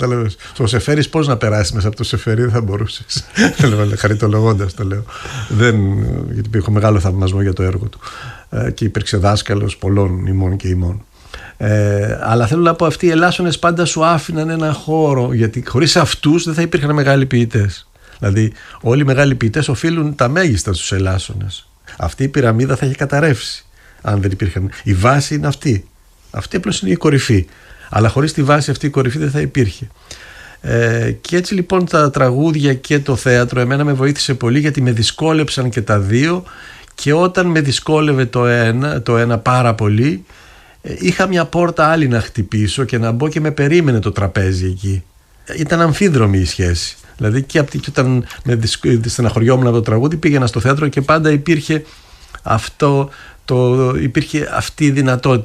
Κατάλαβες. Στο Σεφέρι πώς να περάσεις μέσα από το Σεφέρι, δεν θα μπορούσες. Χαριτολογώντας το λέω. Γιατί έχω μεγάλο θαυμασμό για το έργο του. Και υπήρξε δάσκαλος πολλών ημών και ημών. Αλλά θέλω να πω, αυτοί οι ελάσσονες πάντα σου άφηναν ένα χώρο, γιατί χωρίς αυτούς δεν θα υπήρχαν μεγάλοι ποιητές. Δηλαδή όλοι οι μεγάλοι ποιητές οφείλουν τα μέγιστα στους ελάσσονες. Αυτή η πυραμίδα θα είχε καταρρεύσει αν δεν υπήρχαν. Η βάση είναι αυτή. Αυτή απλώς είναι η κορυφή. Αλλά χωρίς τη βάση αυτή η κορυφή δεν θα υπήρχε. Και έτσι λοιπόν τα τραγούδια και το θέατρο εμένα με βοήθησε πολύ, γιατί με δυσκόλεψαν και τα δύο, και όταν με δυσκόλευε το ένα πάρα πολύ, είχα μια πόρτα άλλη να χτυπήσω και να μπω, και με περίμενε το τραπέζι εκεί. Ήταν αμφίδρομη η σχέση. Δηλαδή και όταν στεναχωριόμουν από το τραγούδι, πήγαινα στο θέατρο και πάντα υπήρχε αυτή η δυνατότητα.